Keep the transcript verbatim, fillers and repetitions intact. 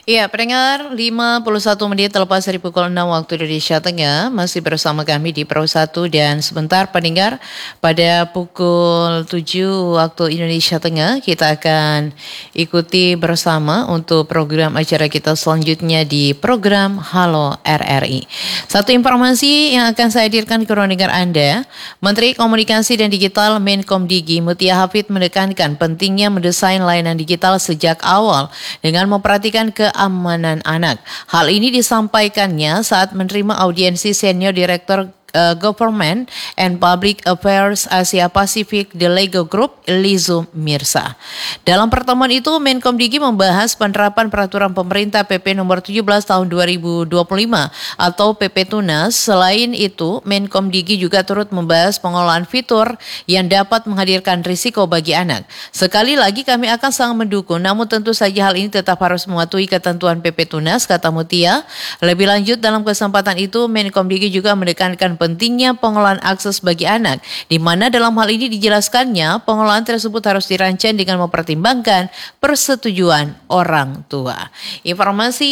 Iya, pendengar lima puluh satu menit terlepas dari pukul enam waktu Indonesia Tengah, masih bersama kami di Pro satu dan sebentar pendengar pada pukul tujuh waktu Indonesia Tengah kita akan ikuti bersama untuk program acara kita selanjutnya di program Halo R R I. Satu informasi yang akan saya hadirkan ke pendengar Anda, Menteri Komunikasi dan Digital Menkomdigi Mutia Hafid menekankan pentingnya mendesain layanan digital sejak awal dengan memperhatikan keamanan anak. Hal ini disampaikannya saat menerima audiensi senior direktur uh, Government and Public Affairs Asia Pacific The Lego Group, Lizu Mirsa. Dalam pertemuan itu, Menkomdigi membahas penerapan peraturan pemerintah P P nomor tujuh belas tahun dua ribu dua puluh lima atau P P Tunas. Selain itu, Menkomdigi juga turut membahas pengolahan fitur yang dapat menghadirkan risiko bagi anak. Sekali lagi kami akan sangat mendukung, namun tentu saja hal ini tetap harus mematuhi ketentuan P P Tunas, kata Mutia. Lebih lanjut dalam kesempatan itu, Menkomdigi juga menekankan pentingnya pengolahan akses bagi anak, di mana dalam hal ini dijelaskannya pengolahan tersebut harus dirancang dengan mempertimbangkan persetujuan orang tua. Informasi